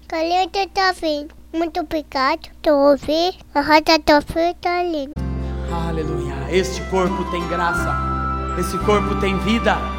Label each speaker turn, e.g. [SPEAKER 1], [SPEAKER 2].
[SPEAKER 1] Caleta tá vindo. Muito obrigado. Tô ouvindo. A roda do filho tá linda.
[SPEAKER 2] Aleluia. Este corpo tem graça. Esse corpo tem vida.